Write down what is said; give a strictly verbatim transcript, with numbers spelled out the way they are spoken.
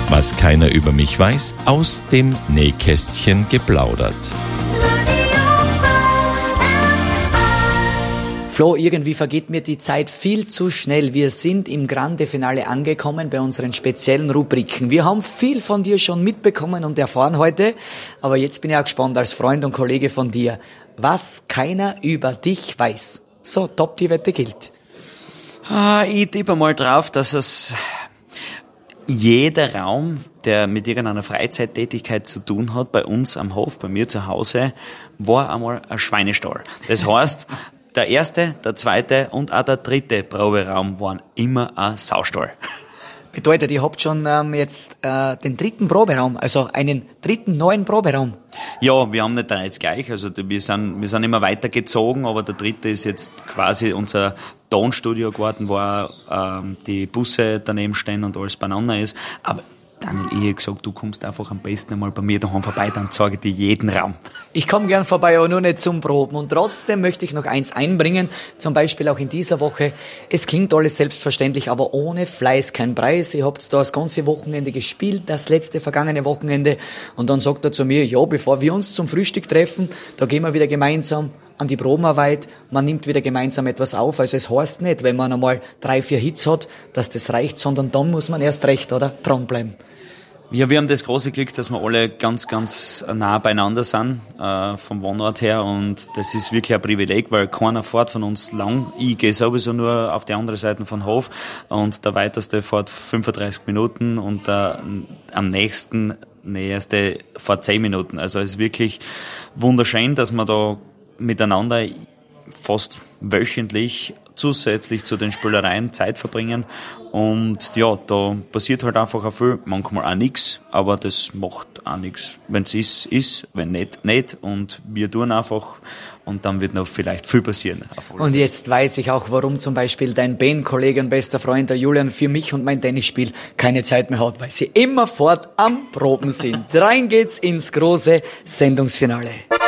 Was keiner über mich weiß, aus dem Nähkästchen geplaudert. Flo, irgendwie vergeht mir die Zeit viel zu schnell. Wir sind im Grande Finale angekommen bei unseren speziellen Rubriken. Wir haben viel von dir schon mitbekommen und erfahren heute, aber jetzt bin ich auch gespannt als Freund und Kollege von dir, was keiner über dich weiß. So, top, die Wette gilt. Ah, ich tippe mal drauf, dass es jeder Raum, der mit irgendeiner Freizeittätigkeit zu tun hat, bei uns am Hof, bei mir zu Hause, war einmal ein Schweinestall. Das heißt, der erste, der zweite und auch der dritte Proberaum waren immer ein Saustall. Bedeutet, ihr habt schon ähm, jetzt äh, den dritten Proberaum, also einen dritten neuen Proberaum. Ja, wir haben nicht drei jetzt gleich, also wir sind, wir sind immer weitergezogen, aber der dritte ist jetzt quasi unser Tonstudio geworden, wo auch, ähm, die Busse daneben stehen und alles beieinander ist. Aber Daniel, ich hätte gesagt, du kommst einfach am besten einmal bei mir daheim vorbei, dann zeige ich dir jeden Raum. Ich komme gern vorbei, aber nur nicht zum Proben. Und trotzdem möchte ich noch eins einbringen, zum Beispiel auch in dieser Woche. Es klingt alles selbstverständlich, aber ohne Fleiß kein Preis. Ihr habt da das ganze Wochenende gespielt, das letzte vergangene Wochenende. Und dann sagt er zu mir, ja, bevor wir uns zum Frühstück treffen, da gehen wir wieder gemeinsam an die Probenarbeit, man nimmt wieder gemeinsam etwas auf. Also es heißt nicht, wenn man einmal drei, vier Hits hat, dass das reicht, sondern dann muss man erst recht, oder? Dranbleiben. Ja, wir haben das große Glück, dass wir alle ganz, ganz nah beieinander sind, äh, vom Wohnort her, und das ist wirklich ein Privileg, weil keiner fährt von uns lang. Ich gehe sowieso nur auf die andere Seite von Hof und der weiteste fährt fünfunddreißig Minuten und der am nächsten näherste fährt zehn Minuten. Also es ist wirklich wunderschön, dass wir da miteinander fast wöchentlich zusätzlich zu den Spielereien Zeit verbringen. Und ja, da passiert halt einfach auch viel, manchmal auch nichts, aber das macht auch nichts. Wenn es ist, ist, wenn nicht, nicht. Und wir tun einfach und dann wird noch vielleicht viel passieren. Und jetzt weiß ich auch, warum zum Beispiel dein Ben-Kollege und bester Freund, der Julian, für mich und mein Tennisspiel keine Zeit mehr hat, weil sie immerfort am Proben sind. Rein geht's ins große Sendungsfinale.